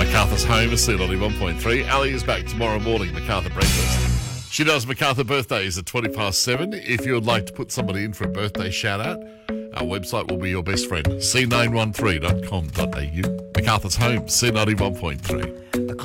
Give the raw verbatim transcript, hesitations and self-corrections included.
MacArthur's home is C ninety-one point three. Ali is back tomorrow morning, MacArthur Breakfast. She does MacArthur birthdays at twenty past seven. If you would like to put somebody in for a birthday shout-out, our website will be your best friend, c nine one three dot com dot a u. MacArthur's home, C ninety-one point three.